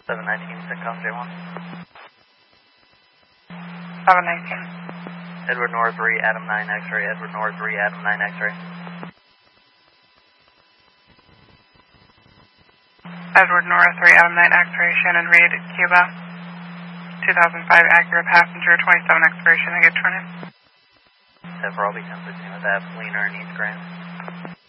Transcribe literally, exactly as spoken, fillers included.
seven nineteen, Sitcom J one. seven nineteen. Edward North three, Adam nine X-ray, Edward North three, Adam nine X-ray. Edward North three, Adam nine X-ray, Shannon Reed, Cuba. two thousand five Acura passenger, twenty-seven expiration, I get turn in. ten for Albee, ten sixteen with that, Leaner and East Grand.